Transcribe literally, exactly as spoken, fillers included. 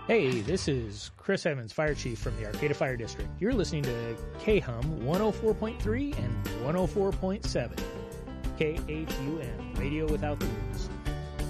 Hey, this is Chris Evans, Fire Chief from the Arcata Fire District. You're listening to K H U M one oh four point three and one oh four point seven. K H U M, Radio Without the News.